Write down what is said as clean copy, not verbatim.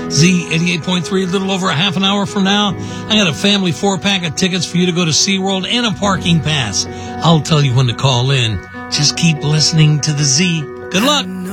Z88.3, a little over a half an hour from now, I got a family 4-pack of tickets for you to go to SeaWorld and a parking pass. I'll tell you when to call in. Just keep listening to the Z. Good luck.